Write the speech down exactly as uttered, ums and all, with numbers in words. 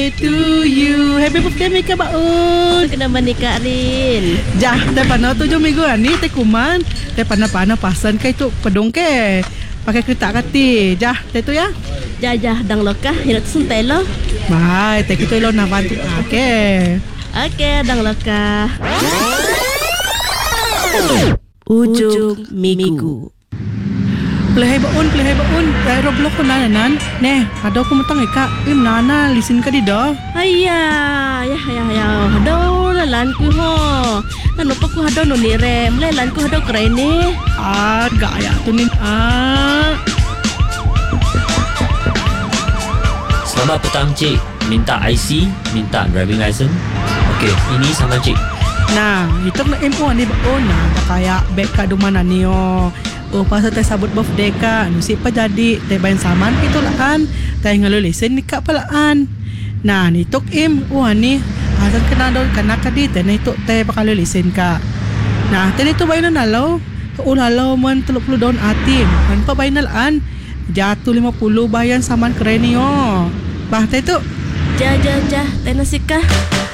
To you. Happy birthday Mika baun. Kena menikah Rin. Jah, teh pana tujuh minggu ni teh kuman. Teh pana-pana pasan kai tu pedong ke. Pakai kereta kati. Jah, teh tu ya. Jah-jah dang lokah hirat suntai lo. Mai, teh kita lo nak bantu. Okey. Okey, dang lokah. Ujung minggu. Pelai baun, pelai baun. Dah Roblox ko nanan. Neh, ada ko mutang ika. Im nana lisin ka di dah. Ayah, ya ya ya. Hado lalan ku ho. Nanu pa ku hado no ni rem. Lalan ku hado keren ni. Ah, gaya tu ni. Ah. Selamat petang cik. Minta I C, minta driving license. Okey, ini sama cik. Nah, itu nak info ni baun. Nah, dah kaya beg ka dumana ni oh. Oh, pasal teh sabut birthday ka. Nusi pa jadi teh bayan saman itu laan. Teh ngalu lesen ni ka palaan. Nah, ni tok im. Wah ni. Asal kena do kana ka di teh ni tok teh pakalu lesen ka. Nah, teh itu bayan nalaw. Ulalaw man tiga puluh daun atim. Kan pa bayan laan. Jatuh lima puluh bayan saman keren ni oh. Bah teh tu. Jah jah jah. Teh nasikah.